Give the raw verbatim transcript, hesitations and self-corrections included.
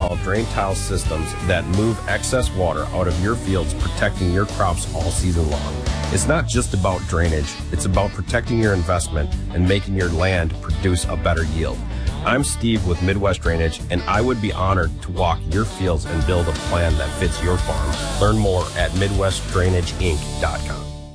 install drain tile systems that move excess water out of your fields, protecting your crops all season long. It's not just about drainage, it's about protecting your investment and making your land produce a better yield. I'm Steve with Midwest Drainage, and I would be honored to walk your fields and build a plan that fits your farm. Learn more at midwest drainage inc dot com.